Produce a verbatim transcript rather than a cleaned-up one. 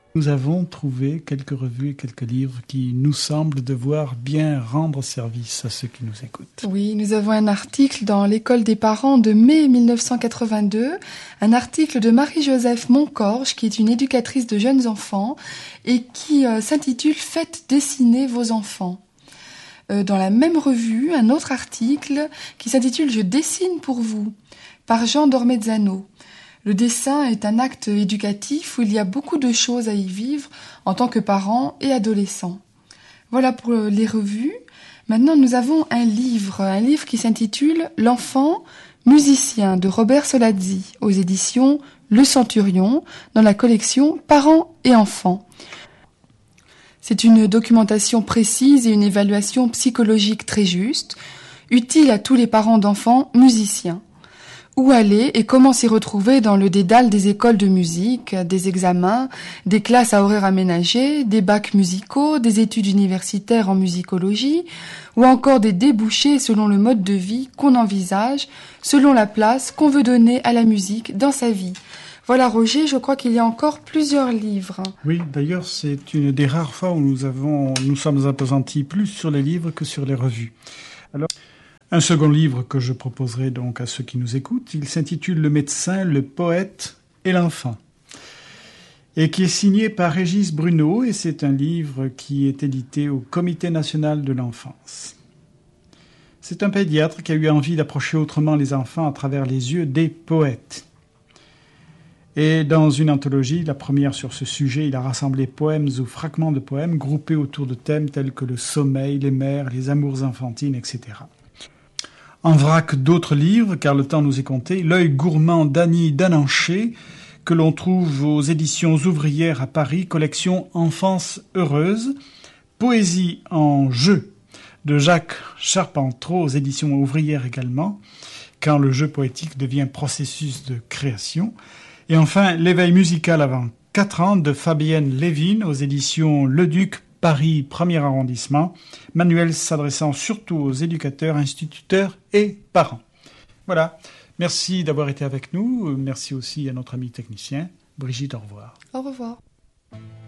Nous avons trouvé quelques revues et quelques livres qui nous semblent devoir bien rendre service à ceux qui nous écoutent. Oui, nous avons un article dans l'École des parents de mai mille neuf cent quatre-vingt-deux, un article de Marie-Joseph Moncorge, qui est une éducatrice de jeunes enfants et qui euh, s'intitule « Faites dessiner vos enfants ». Euh, dans la même revue, un autre article qui s'intitule « Je dessine pour vous » par Jean Dormezzano. Le dessin est un acte éducatif où il y a beaucoup de choses à y vivre en tant que parents et adolescents. Voilà pour les revues. Maintenant, nous avons un livre, un livre qui s'intitule « L'enfant musicien » de Robert Solazzi aux éditions Le Centurion dans la collection Parents et enfants. C'est une documentation précise et une évaluation psychologique très juste, utile à tous les parents d'enfants musiciens. Où aller et comment s'y retrouver dans le dédale des écoles de musique, des examens, des classes à horaires aménagés, des bacs musicaux, des études universitaires en musicologie, ou encore des débouchés selon le mode de vie qu'on envisage, selon la place qu'on veut donner à la musique dans sa vie. Voilà, Roger, je crois qu'il y a encore plusieurs livres. Oui, d'ailleurs, c'est une des rares fois où nous avons, nous sommes appesantis plus sur les livres que sur les revues. Alors, un second livre que je proposerai donc à ceux qui nous écoutent, il s'intitule « Le médecin, le poète et l'enfant » et qui est signé par Régis Bruno, et c'est un livre qui est édité au Comité national de l'enfance. C'est un pédiatre qui a eu envie d'approcher autrement les enfants à travers les yeux des poètes. Et dans une anthologie, la première sur ce sujet, il a rassemblé poèmes ou fragments de poèmes groupés autour de thèmes tels que le sommeil, les mères, les amours enfantines, et cetera. En vrac d'autres livres, car le temps nous est compté, L'œil gourmand d'Annie Dananché, que l'on trouve aux éditions ouvrières à Paris, collection Enfance heureuse, Poésie en jeu de Jacques Charpentreau, aux éditions ouvrières également, quand le jeu poétique devient processus de création, et enfin L'éveil musical avant quatre ans de Fabienne Lévin, aux éditions Leduc, Paris, premier arrondissement, manuel s'adressant surtout aux éducateurs, instituteurs et parents. Voilà, merci d'avoir été avec nous. Merci aussi à notre ami technicien. Brigitte, au revoir. Au revoir.